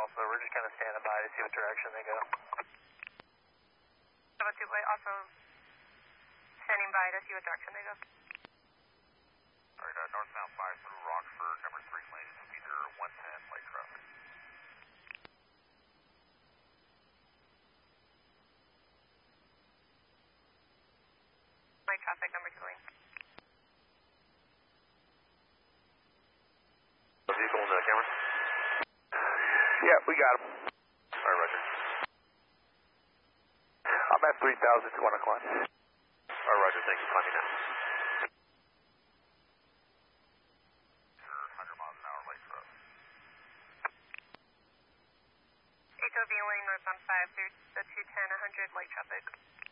also. We're just kind of standing by to see what direction they go. 728 also standing by to see what direction they go. Alright, northbound 5 through Rockford, number 3 plane, speeder 110, light traffic. Light traffic, number 2 lane. Vehicle in the camera? Yeah, we got him. Alright, roger. I'm at 3,000, 1 o'clock. Alright, roger, thank you. Climb me now. 100 miles an hour, light traffic. HOV lane northbound 5 through the 210, 100, light traffic.